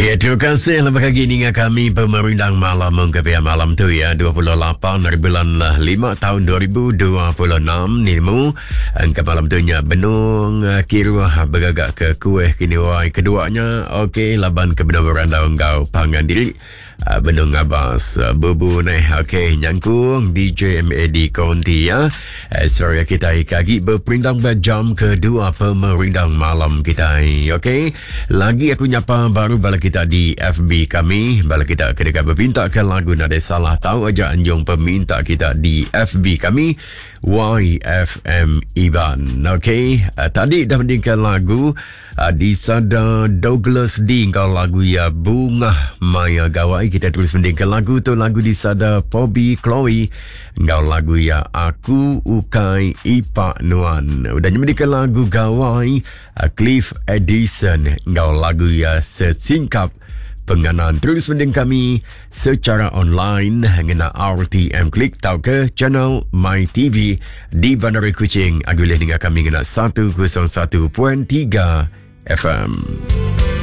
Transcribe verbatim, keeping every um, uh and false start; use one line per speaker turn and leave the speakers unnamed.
Ya, terima kasih lah pagi ni dengan kami pemerintah malam mengkepian malam tu ya dua puluh lapan dari bulan lima tahun dua ribu dua puluh enam ni mu angka malam tu nya benung kiruah beragak ke kuih kini wai keduanya okey laban kebenaran daun gau pangan diri uh, benung Abbas uh, bubu ni okey nyangkung D J M A D Konti ya uh, sorry kita kagi berperintang jam kedua pemerintah malam kita okey lagi aku nyapa baru balik kita di F B kami bala kita kedekat berminta ke lagu nada salah tahu aja anjung peminta kita di F B kami Y F M Iban okey uh, tadi dah mendengarkan lagu uh, di sada Douglas D kau lagu ya Bunga Maya Gawai kita terus mendengarkan lagu tu lagu di sada Bobby Chloe kau lagu ya Aku Ukai Ipak Nuan udah mendengarkan lagu Gawai uh, Cliff Edison kau lagu ya Sesingkap penganan terus mendengar kami secara online ngena R T M klik tau ke channel My T V di Bandar Kuching agulih dengan kami ngena seratus satu tiga F M.